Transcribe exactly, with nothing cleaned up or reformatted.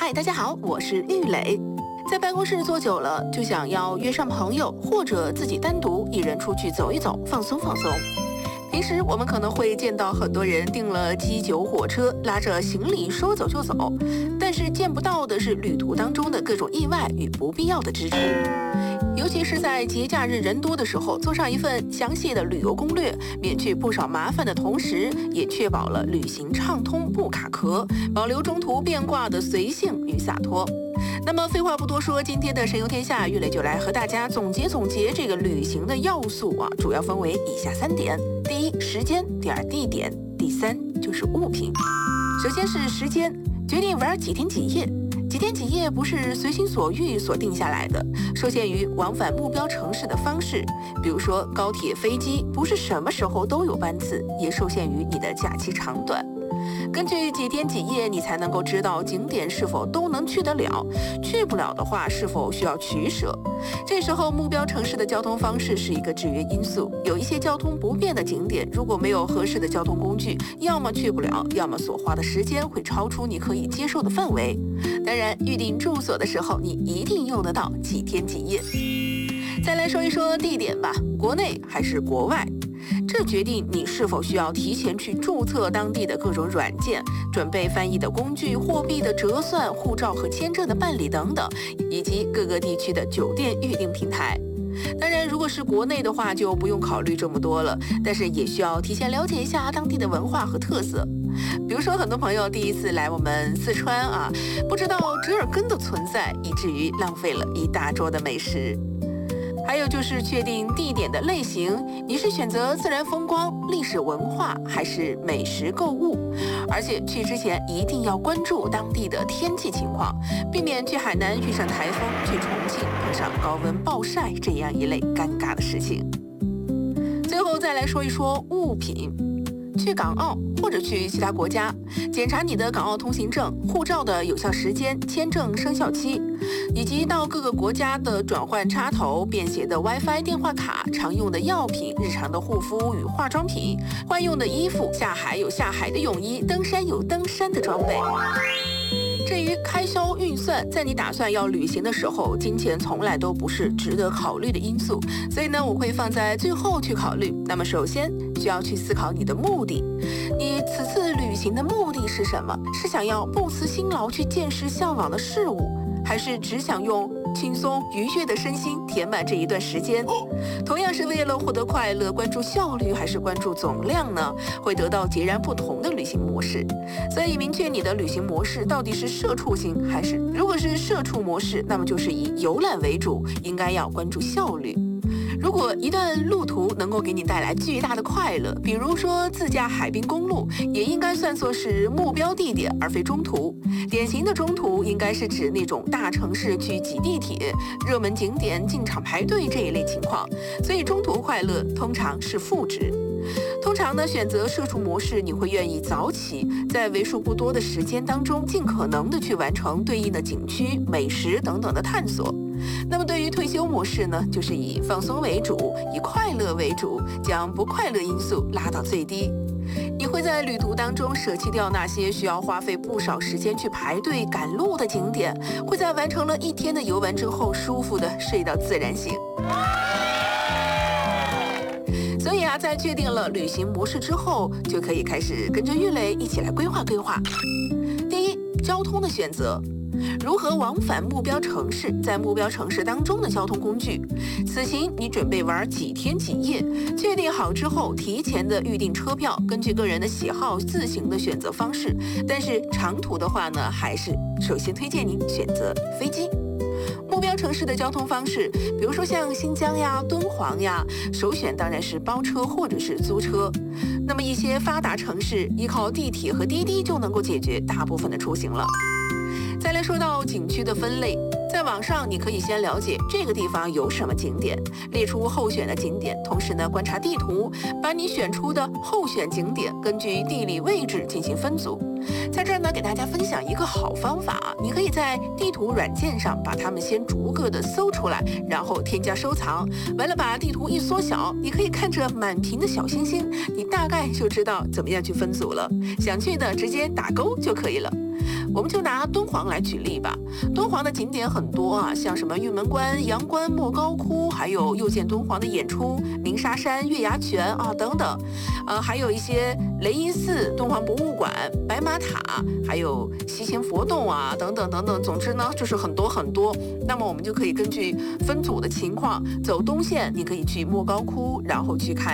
嗨，大家好，我是玉磊。在办公室坐久了，就想要约上朋友，或者自己单独一人出去走一走，放松放松。平时我们可能会见到很多人订了机酒火车，拉着行李说走就走，但是见不到的是旅途当中的各种意外与不必要的支出。尤其是在节假日人多的时候，做上一份详细的旅游攻略，免去不少麻烦的同时，也确保了旅行畅通不卡壳，保留中途变卦的随性与洒脱。那么废话不多说，今天的神游天下，玉磊就来和大家总结总结这个旅行的要素啊，主要分为以下三点：第一，时间；第二，地点；第三，就是物品。首先是时间，决定玩几天几夜。几天几夜不是随心所欲所定下来的，受限于往返目标城市的方式，比如说高铁、飞机，不是什么时候都有班次，也受限于你的假期长短。根据几天几夜，你才能够知道景点是否都能去得了，去不了的话是否需要取舍。这时候目标城市的交通方式是一个制约因素，有一些交通不便的景点，如果没有合适的交通工具，要么去不了，要么所花的时间会超出你可以接受的范围。当然，预定住所的时候，你一定用得到几天几夜。再来说一说地点吧，国内还是国外？这决定你是否需要提前去注册当地的各种软件，准备翻译的工具、货币的折算、护照和签证的办理等等，以及各个地区的酒店预订平台。当然，如果是国内的话，就不用考虑这么多了，但是也需要提前了解一下当地的文化和特色。比如说，很多朋友第一次来我们四川啊，不知道折耳根的存在，以至于浪费了一大桌的美食。还有就是确定地点的类型，你是选择自然风光、历史文化，还是美食购物？而且去之前一定要关注当地的天气情况，避免去海南遇上台风，去重庆碰上高温暴晒这样一类尴尬的事情。最后再来说一说物品。去港澳或者去其他国家，检查你的港澳通行证、护照的有效时间、签证生效期，以及到各个国家的转换插头、便携的 WiFi 电话卡、常用的药品、日常的护肤与化妆品、换用的衣服、下海有下海的泳衣、登山有登山的装备。至于开销运算，在你打算要旅行的时候，金钱从来都不是值得考虑的因素，所以呢，我会放在最后去考虑。那么首先需要去思考你的目的，你此次旅行的目的是什么？是想要不辞辛劳去见识向往的事物，还是只想用轻松愉悦的身心填满这一段时间？同样是为了获得快乐，关注效率还是关注总量呢？会得到截然不同的旅行模式。所以明确你的旅行模式到底是社畜型还是，如果是社畜模式，那么就是以游览为主，应该要关注效率。如果一段路途能够给你带来巨大的快乐，比如说自驾海滨公路，也应该算作是目标地点而非中途。典型的中途应该是指那种大城市去挤地铁、热门景点进场排队这一类情况，所以中途快乐通常是负值。通常呢，选择社畜模式，你会愿意早起，在为数不多的时间当中，尽可能的去完成对应的景区、美食等等的探索。那么对于退休模式呢，就是以放松为主，以快乐为主，将不快乐因素拉到最低。你会在旅途当中舍弃掉那些需要花费不少时间去排队赶路的景点，会在完成了一天的游玩之后，舒服的睡到自然醒。所以啊，在确定了旅行模式之后，就可以开始跟着玉磊一起来规划规划。第一，交通的选择。如何往返目标城市，在目标城市当中的交通工具。此行你准备玩几天几夜，确定好之后，提前的预订车票，根据个人的喜好自行的选择方式。但是长途的话呢，还是首先推荐您选择飞机。目标城市的交通方式，比如说像新疆呀、敦煌呀，首选当然是包车或者是租车。那么一些发达城市，依靠地铁和滴滴就能够解决大部分的出行了。再来说到景区的分类，在网上你可以先了解这个地方有什么景点，列出候选的景点，同时呢观察地图，把你选出的候选景点根据地理位置进行分组。 在这儿呢，给大家分享一个好方法啊，你可以在地图软件上把它们先逐个的搜出来，然后添加收藏。完了，把地图一缩小，你可以看着满屏的小星星，你大概就知道怎么样去分组了。想去的直接打勾就可以了。我们就拿敦煌来举例吧。敦煌的景点很多啊，像什么玉门关、阳关、莫高窟，还有又见敦煌的演出、鸣沙山、月牙泉啊等等。呃，还有一些雷音寺、敦煌博物馆、白马塔，还有西秦佛洞啊等等等等。总之呢，就是很多很多。那么我们就可以根据分组的情况，走东线，你可以去莫高窟，然后去看